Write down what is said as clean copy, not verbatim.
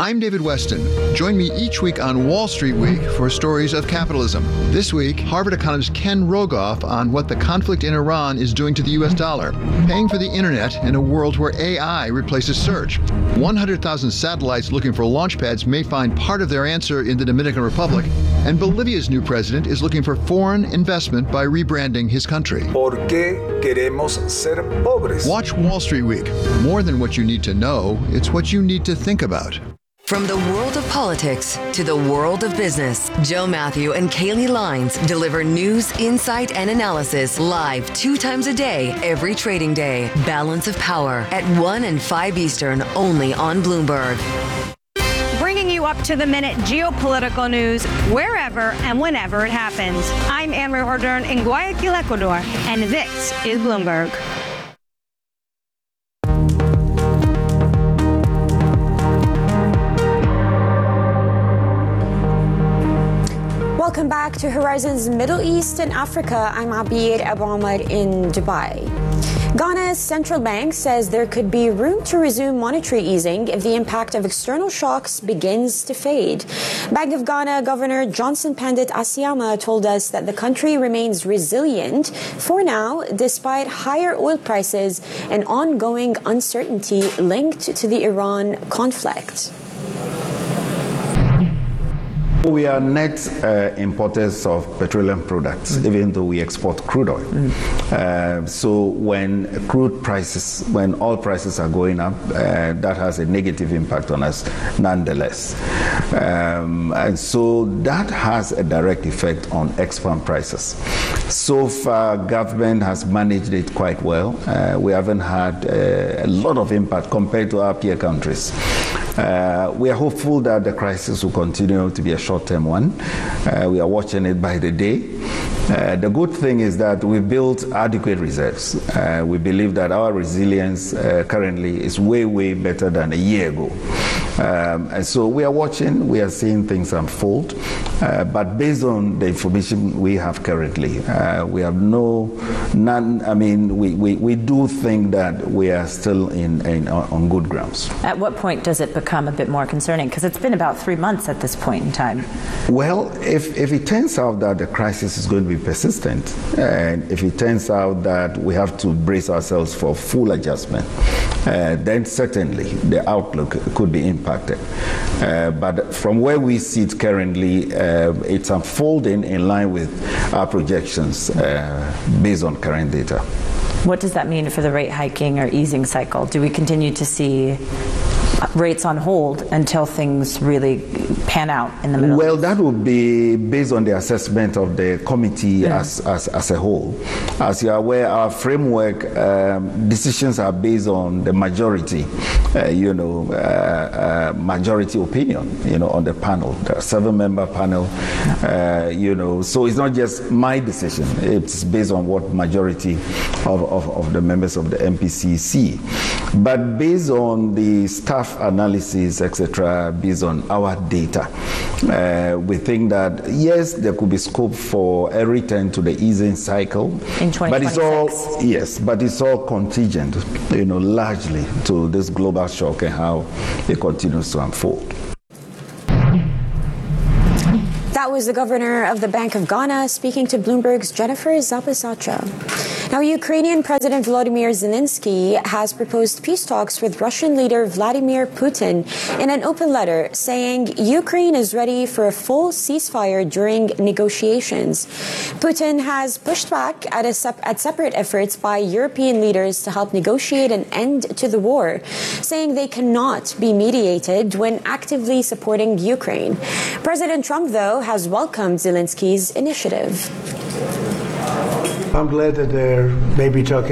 I'm David Weston. Join me each week on Wall Street Week for stories of capitalism. This week, Harvard economist Ken Rogoff on what the conflict in Iran is doing to the U.S. dollar, paying for the internet in a world where AI replaces search. 100,000 satellites looking for launch pads may find part of their answer in the Dominican Republic, and Bolivia's new president is looking for foreign investment by rebranding his country. ¿Por qué queremos ser pobres? Watch Wall Street Week. More than what you need to know, it's what you need to think about. From the world of politics to the world of business, Joe Matthew and Kaylee Lines deliver news, insight, and analysis live 2 times a day, every trading day. Balance of Power at 1 and 5 Eastern, only on Bloomberg. Bringing you up-to-the-minute geopolitical news wherever and whenever it happens. I'm Anne-Marie Hordern in Guayaquil, Ecuador, and this is Bloomberg. Welcome back to Horizons Middle East and Africa. I'm Abir Abu Ahmed in Dubai. Ghana's central bank says there could be room to resume monetary easing if the impact of external shocks begins to fade. Bank of Ghana Governor Johnson Pandit Asiama told us that the country remains resilient for now, despite higher oil prices and ongoing uncertainty linked to the Iran conflict. We are net importers of petroleum products, even though we export crude oil. So when oil prices are going up, that has a negative impact on us nonetheless. And so that has a direct effect on export prices. So far, government has managed it quite well. We haven't had a lot of impact compared to our peer countries. We are hopeful that the crisis will continue to be a short-term one. We are watching it by the day. The good thing is that we built adequate reserves. We believe that our resilience currently is way, way better than a year ago. And so we are watching, we are seeing things unfold. But based on the information we have currently, we have we do think that we are still on good grounds. At what point does it become a bit more concerning? Because it's been about 3 months at this point in time. Well, if it turns out that the crisis is going to be persistent, and if it turns out that we have to brace ourselves for full adjustment, then certainly the outlook could be impacted. But from where we sit currently, it's unfolding in line with our projections based on current data. What does that mean for the rate hiking or easing cycle? Do we continue to see rates on hold until things really pan out in the middle? Well, that would be based on the assessment of the committee as a whole. As you're aware, our framework decisions are based on the majority, majority opinion, on the panel, the 7-member panel, so it's not just my decision. It's based on what majority of the members of the MPC see. But based on the staff analysis, etc., based on our data, we think that, yes, there could be scope for a return to the easing cycle. In 2026. But it's all contingent, largely to this global shock and how it continues to unfold. That was the governor of the Bank of Ghana speaking to Bloomberg's Jennifer Zapasatra. Now, Ukrainian President Volodymyr Zelensky has proposed peace talks with Russian leader Vladimir Putin in an open letter, saying Ukraine is ready for a full ceasefire during negotiations. Putin has pushed back at separate efforts by European leaders to help negotiate an end to the war, saying they cannot be mediated when actively supporting Ukraine. President Trump, though, has welcomed Zelensky's initiative. I'm glad that they're maybe talking